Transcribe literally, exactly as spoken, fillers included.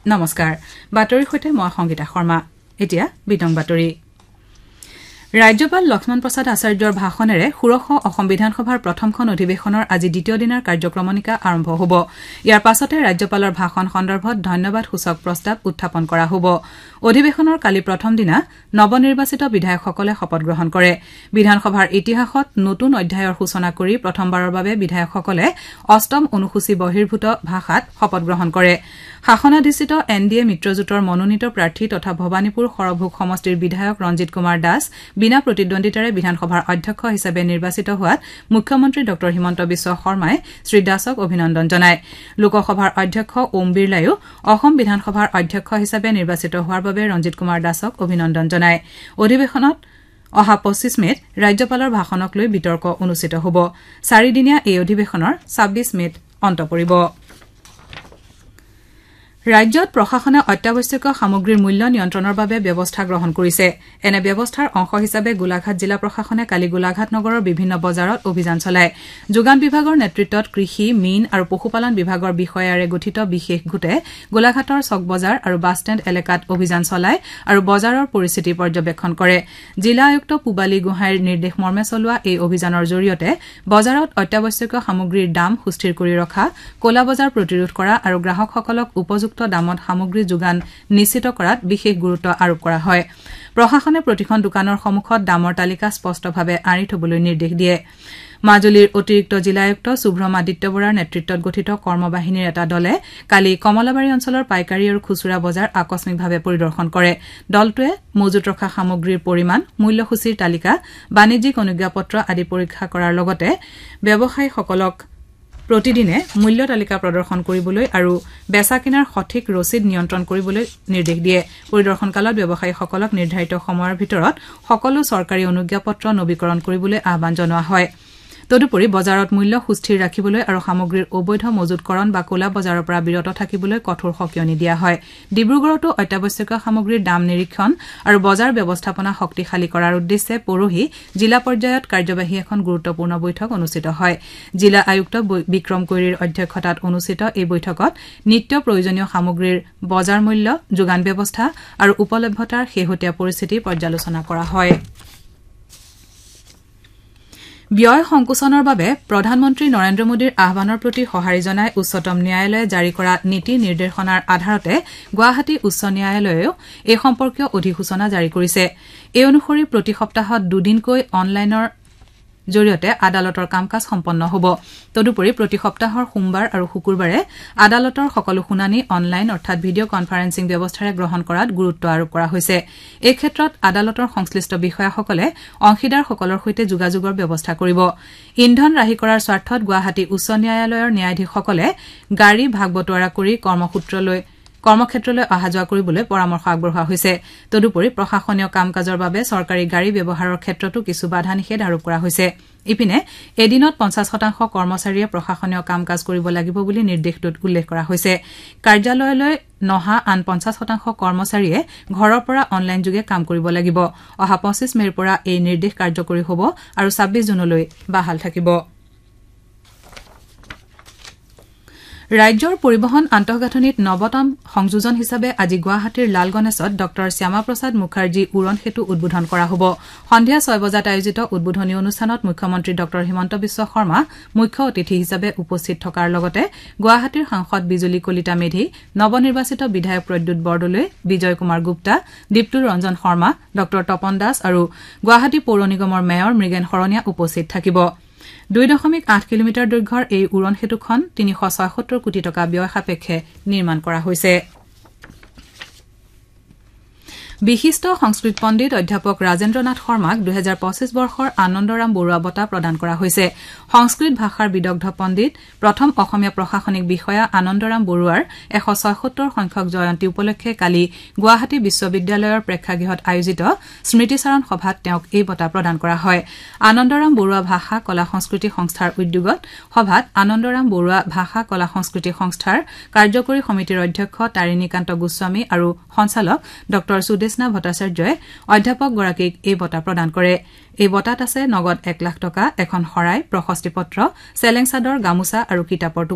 নমস্কাৰ বাতৰিৰ সৈতে মই সংগীতা শৰ্মা এতিয়া বিতং বাতৰি ৰাজ্যপাল লক্ষ্মণ প্ৰসাদ আচাৰ্যৰ ভাষণেৰে ষোড়শ অসম বিধানসভাৰ প্ৰথমখন অধিৱেশনৰ আজি দ্বিতীয় দিনৰ কাৰ্যক্ৰমণিকা আৰম্ভ হ'ব ইয়াৰ পাছতে ৰাজ্যপালৰ ভাষণ সন্দৰ্ভত ধন্যবাদ সূচক প্ৰস্তাৱ উত্থাপন কৰা হ'ব অধিৱেশনৰ কালি প্ৰথম দিনা নৱনিৰ্বাচিত বিধায়কসকলে শপত গ্ৰহণ কৰে বিধানসভাৰ ইতিহাসত নতুন অধ্যায়ৰ সূচনা কৰি প্ৰথমবাৰৰ বাবে বিধায়কসকলে অষ্টম অনুসূচী বহিৰ্ভূত ভাষাত শপত গ্ৰহণ কৰে শাসনাধিষ্ঠিত এন ডি এ মিত্ৰজোঁটৰ মনোনীত প্ৰাৰ্থী তথা ভৱানীপুৰ সৰভোগ সমষ্টিৰ বিধায়ক ৰঞ্জিত কুমাৰ দাস বিনা প্ৰতিদ্বন্দ্বিতাৰে বিধানসভাৰ অধ্যক্ষ হিচাপে নিৰ্বাচিত হোৱাত মুখ্যমন্ত্ৰী ড হিমন্ত বিশ্ব শৰ্মাই শ্ৰী দাসক অভিনন্দন জনায় লোকসভাৰ অধ্যক্ষ ওম বিৰলাইও অসম বিধানসভাৰ অধ্যক্ষ হিচাপে নিৰ্বাচিত হোৱাৰ বাবে ৰঞ্জিত কুমাৰ দাসক অভিনন্দন জনায় অধিৱেশনত অহা পঁচিছ মেত ৰাজ্যপালৰ ভাষণক লৈ বিতৰ্ক অনুষ্ঠিত হ'ব চাৰিদিনীয়া এই অধিৱেশনৰ ছাব্বিছ মেত অন্ত পৰিব ৰাজ্যত প্ৰশাসনে অত্যাৱশ্যকীয় সামগ্ৰীৰ মূল্য নিয়ন্ত্ৰণৰ বাবে ব্যৱস্থা গ্ৰহণ কৰিছে এনে ব্যৱস্থাৰ অংশ হিচাপে গোলাঘাট জিলা প্ৰশাসনে কালি গোলাঘাট নগৰৰ বিভিন্ন বজাৰত অভিযান চলায় যোগান বিভাগৰ নেতৃত্বত কৃষি মীন আৰু পশুপালন বিভাগৰ বিষয়াৰে গঠিত বিশেষ গোটে গোলাঘাটৰ চক বজাৰ আৰু বাছ ষ্টেণ্ড এলেকাত অভিযান চলায় আৰু বজাৰৰ পৰিস্থিতি পৰ্যবেক্ষণ কৰে জিলা আয়ুক্ত পুবালী গোহাঁইৰ নিৰ্দেশ মৰ্মে চলোৱা এই অভিযানৰ জৰিয়তে বজাৰত অত্যাৱশ্যকীয় সামগ্ৰীৰ দাম সুস্থিৰ কৰি ৰখা ক'লা বজাৰ প্ৰতিৰোধ কৰা আৰু গ্ৰাহকসকলক উপযুক্ত দামত সামগ্ৰী যোগান নিশ্চিত কৰাত বিশেষ গুৰুত্ব আৰোপ কৰা হয় প্ৰশাসনে প্ৰতিখন দোকানৰ সন্মুখত দামৰ তালিকা স্পষ্টভাৱে আঁৰি থবলৈ নিৰ্দেশ দিয়ে মাজুলীৰ অতিৰিক্ত জিলা আয়ুক্ত শুভ্ৰম আদিত্য বৰাৰ নেতৃত্বত গঠিত কৰ্মবাহিনীৰ এটা দলে কালি কমলাবাৰী অঞ্চলৰ পাইকাৰী আৰু খুচুৰা বজাৰ আকস্মিকভাৱে পৰিদৰ্শন কৰে দলটোৱে মজুত ৰখা সামগ্ৰীৰ পৰিমাণ মূল্যসূচীৰ তালিকা বাণিজ্যিক অনুজ্ঞাপত্ৰ আদি পৰীক্ষা কৰাৰ লগতে ব্যৱসায়ীসকলক প্ৰতিদিনে মূল্য তালিকা প্ৰদৰ্শন কৰিবলৈ আৰু বেচা কিনাৰ সঠিক ৰচিদ নিয়ন্ত্ৰণ কৰিবলৈ নিৰ্দেশ দিয়ে পৰিদৰ্শনকালত ব্যৱসায়ীসকলক নিৰ্ধাৰিত সময়ৰ ভিতৰত সকলো চৰকাৰী অনুজ্ঞাপত্ৰ নৱীকৰণ কৰিবলৈ আহ্বান জনোৱা হয় তদুপৰি বজাৰত মূল্য সুস্থিৰ ৰাখিবলৈ আৰু সামগ্ৰীৰ অবৈধ মজুতকৰণ বা ক'লা বজাৰৰ পৰা বিৰত থাকিবলৈ কঠোৰ সকিয়নি দিয়া হয় ডিব্ৰুগড়তো অত্যাৱশ্যকীয় সামগ্ৰীৰ দাম নিৰীক্ষণ আৰু বজাৰ ব্যৱস্থাপনা শক্তিশালী কৰাৰ উদ্দেশ্যে পৰহি জিলা পৰ্যায়ত কাৰ্যবাহী এখন গুৰুত্বপূৰ্ণ বৈঠক অনুষ্ঠিত হয় জিলা আয়ুক্ত বিক্ৰম কৈৰীৰ অধ্যক্ষতাত অনুষ্ঠিত এই বৈঠকত নিত্য প্ৰয়োজনীয় সামগ্ৰীৰ বজাৰ মূল্য যোগান ব্যৱস্থা আৰু উপলব্ধতাৰ শেহতীয়া পৰিস্থিতি পৰ্যালোচনা কৰা হয় ব্যয় সংকোচনৰ বাবে প্ৰধানমন্ত্ৰী নৰেন্দ্ৰ মোদীৰ আহ্বানৰ প্ৰতি সঁহাৰি জনাই উচ্চতম ন্যায়ালয়ে জাৰি কৰা নীতি নিৰ্দেশনাৰ আধাৰতে গুৱাহাটী উচ্চ ন্যায়ালয়েও এই সম্পৰ্কীয় অধিসূচনা জাৰি কৰিছে এই অনুসৰি প্ৰতি সপ্তাহত দুদিনকৈ অনলাইনৰ জৰিয়তে আদালতৰ কাম কাজ সম্পন্ন হ'ব তদুপৰি প্ৰতি সপ্তাহৰ সোমবাৰ আৰু শুকুৰবাৰে আদালতৰ সকলো শুনানি অনলাইন অৰ্থাৎ ভিডিঅ' কনফাৰেন্সিং ব্যৱস্থাৰে গ্ৰহণ কৰাত গুৰুত্ব আৰোপ কৰা হৈছে এই ক্ষেত্ৰত আদালতৰ সংশ্লিষ্ট বিষয়াসকলে অংশীদাৰসকলৰ সৈতে যোগাযোগৰ ব্যৱস্থা কৰিব ইন্ধন ৰাহি কৰাৰ স্বাৰ্থত গুৱাহাটী উচ্চ ন্যায়ালয়ৰ ন্যায়াধীশসকলে গাড়ী ভাগ বটোৱাৰা কৰি কৰ্মসূত্ৰলৈ কৰ্মক্ষেত্ৰলৈ অহা যোৱা কৰিবলৈ পৰামৰ্শ আগবঢ়োৱা হৈছে তদুপৰি প্ৰশাসনীয় কাম কাজৰ বাবে চৰকাৰী গাড়ী ব্যৱহাৰৰ ক্ষেত্ৰতো কিছু বাধা নিষেধ আৰোপ কৰা হৈছে ইপিনে এদিনত পঞ্চাছ শতাংশ কৰ্মচাৰীয়ে প্ৰশাসনীয় কাম কাজ কৰিব লাগিব বুলি নিৰ্দেশটোত উল্লেখ কৰা হৈছে কাৰ্যালয়লৈ নহা আন পঞ্চাছ শতাংশ কৰ্মচাৰীয়ে ঘৰৰ পৰা অনলাইন যোগে কাম কৰিব লাগিব অহা পঁচিছ মেৰ পৰা এই নিৰ্দেশ কাৰ্যকৰী হ'ব আৰু ছাব্বিছ জুনলৈ বাহাল থাকিব ৰাজ্যৰ পৰিবহন আন্তঃগাঁথনিত নৱতম সংযোজন হিচাপে আজি গুৱাহাটীৰ লাল গণেশত ড শ্যামা প্ৰসাদ মুখাৰ্জী উৰণ সেতু উদ্বোধন কৰা হ'ব সন্ধিয়া ছয় বজাত আয়োজিত উদ্বোধনী অনুষ্ঠানত মুখ্যমন্ত্ৰী ড হিমন্ত বিশ্ব শৰ্মা মুখ্য অতিথি হিচাপে উপস্থিত থকাৰ লগতে গুৱাহাটীৰ সাংসদ বিজুলী কলিতা মেধি নৱনিৰ্বাচিত বিধায়ক প্ৰদ্যুৎ বৰদলৈ বিজয় কুমাৰ গুপ্তা দীপ্তু ৰঞ্জন শৰ্মা ড তপন দাস আৰু গুৱাহাটী পৌৰ নিগমৰ মেয়ৰ মৃগেন শৰণীয়া উপস্থিত থাকিব দুই দশমিক আঠ কিলোমিটাৰ দৈৰ্ঘ্যৰ এই উৰণ সেতুখন তিনিশ ছয়সত্তৰ কোটি টকা ব্যয় সাপেক্ষে নিৰ্মাণ কৰা হৈছে বিশিষ্ট সংস্কৃত পণ্ডিত অধ্যাপক ৰাজেন্দ্ৰ নাথ শৰ্মাক দুহেজাৰ পঁচিছ বৰ্ষৰ আনন্দৰাম বৰুৱা বঁটা প্ৰদান কৰা হৈছে সংস্কৃত ভাষাৰ বিদগ্ধ পণ্ডিত প্ৰথম অসমীয়া প্ৰশাসনিক বিষয়া আনন্দৰাম বৰুৱাৰ এশ ছয়সত্তৰ সংখ্যক জয়ন্তী উপলক্ষে কালি গুৱাহাটী বিশ্ববিদ্যালয়ৰ প্ৰেক্ষাগৃহত আয়োজিত স্মৃতিচাৰণ সভাত তেওঁক এই বঁটা প্ৰদান কৰা হয় আনন্দৰাম বৰুৱা ভাষা কলা সংস্কৃতি সংস্থাৰ উদ্যোগত সভাত আনন্দৰাম বৰুৱা ভাষা কলা সংস্কৃতি সংস্থাৰ কাৰ্যকৰী সমিতিৰ অধ্যক্ষ তাৰিণীকান্ত গোস্বামী আৰু সঞ্চালক ড সুদেশনা ভট্টাচাৰ্যই অধ্যাপকগৰাকীক এই বঁটা প্ৰদান কৰে এই বঁটাত আছে নগদ এক লাখ টকা এখন শৰাই প্ৰশস্তি পত্ৰ চেলেং চাদৰ গামোচা আৰু কিতাপৰ